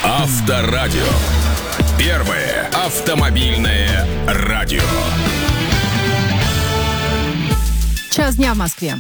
Авторадио. Первое автомобильное радио. Час дня в Москве.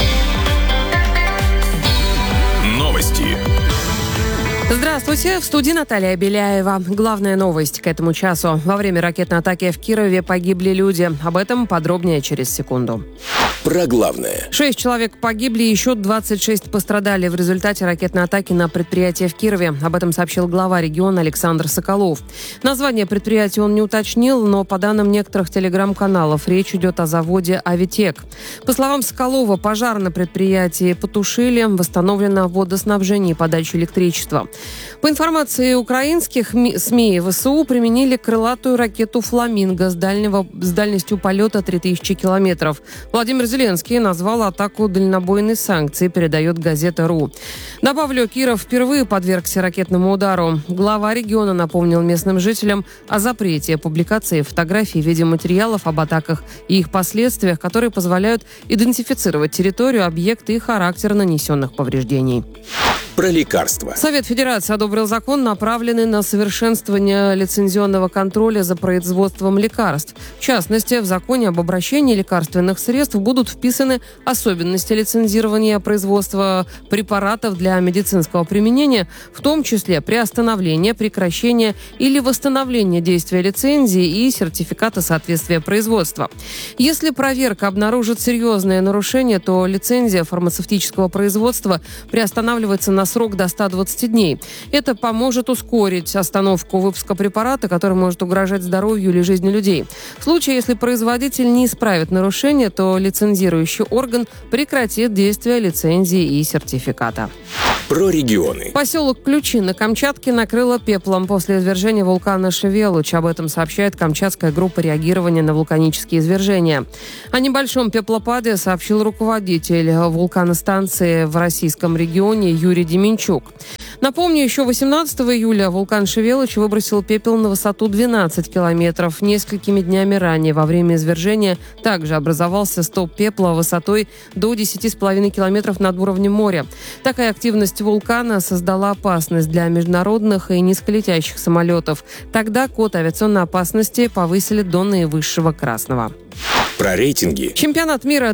Новости. Здравствуйте, в студии Наталья Беляева. Главная новость к этому часу. Во время ракетной атаки в Кирове погибли люди. Об этом подробнее через секунду. Про главное. 6 человек погибли, еще 26 пострадали в результате ракетной атаки на предприятие в Кирове. Об этом сообщил глава региона Александр Соколов. Название предприятия он не уточнил, но по данным некоторых телеграм-каналов речь идет о заводе «Авитек». По словам Соколова, пожар на предприятии потушили, восстановлено водоснабжение и подача электричества. По информации украинских СМИ, ВСУ применили крылатую ракету «Фламинго» с дальностью полета 3000 километров. Владимир Зеленский назвал атаку дальнобойной санкцией, передает газета «РУ». Добавлю, Киров впервые подвергся ракетному удару. Глава региона напомнил местным жителям о запрете публикации фотографий в виде материалов об атаках и их последствиях, которые позволяют идентифицировать территорию, объекты и характер нанесенных повреждений. Про лекарства. Совет Федерации одобрил закон, направленный на совершенствование лицензионного контроля за производством лекарств. В частности, в законе об обращении лекарственных средств будут вписаны особенности лицензирования производства препаратов для медицинского применения, в том числе приостановление, прекращение или восстановление действия лицензии и сертификата соответствия производства. Если проверка обнаружит серьезные нарушения, то лицензия фармацевтического производства приостанавливается на срок до 120 дней. Это поможет ускорить остановку выпуска препарата, который может угрожать здоровью или жизни людей. В случае, если производитель не исправит нарушения, то лицензирующий орган прекратит действие лицензии и сертификата. Про регионы. Поселок Ключи на Камчатке накрыло пеплом после извержения вулкана Шевелуч. Об этом сообщает Камчатская группа реагирования на вулканические извержения. О небольшом пеплопаде сообщил руководитель вулканостанции в российском регионе Юрий Деменчук. Напомню, еще 18 июля вулкан Шевелуч выбросил пепел на высоту 12 километров. Несколькими днями ранее во время извержения также образовался столб пепла высотой до 10,5 километров над уровнем моря. Такая активность вулкана создала опасность для международных и низколетящих самолетов. Тогда код авиационной опасности повысили до наивысшего красного. Про рейтинги. Чемпионат мира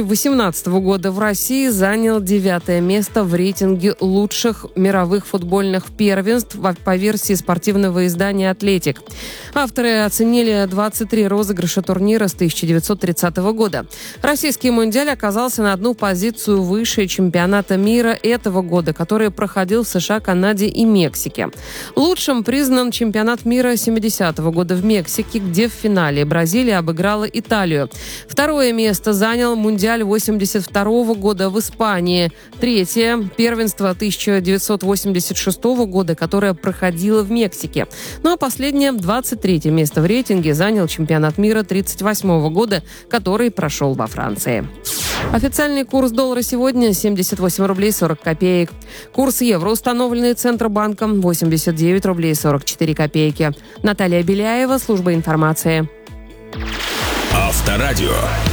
2018 года в России занял 9 место в рейтинге лучших мировых футбольных первенств по версии спортивного издания «Атлетик». Авторы оценили 23 розыгрыша турнира с 1930 года. Российский мундиаль оказался на одну позицию выше чемпионата мира этого года, который проходил в США, Канаде и Мексике. Лучшим признан чемпионат мира 70-го года в Мексике, где в финале Бразилия обыграла Италию. Второе место занял мундиаль 82 года в Испании. Третье – первенство 1986 года, которое проходило в Мексике. Ну а последнее, 23 место в рейтинге занял чемпионат мира 1938 года, который прошел во Франции. Официальный курс доллара сегодня 78 рублей 40 копеек. Курс евро, установленный Центробанком, 89 рублей 44 копейки. Наталья Беляева, служба информации. Авторадио.